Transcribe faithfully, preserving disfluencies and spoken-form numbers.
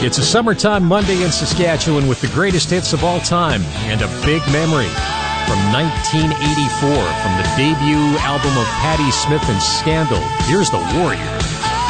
It's a summertime Monday in Saskatchewan with the greatest hits of all time and a big memory from nineteen eighty-four from the debut album of Patti Smith and Scandal. Here's The Warrior.